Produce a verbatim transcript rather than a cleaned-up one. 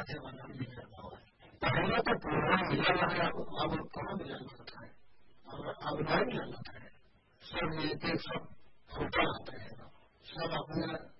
से वर्णन मिलन भाव है। पहले तो पूरा मिलन है, अब अब कहाँ मिलन होता है, अब अब नहीं मिलन होता है। सब मिलते सब होता रहता है, सब अपने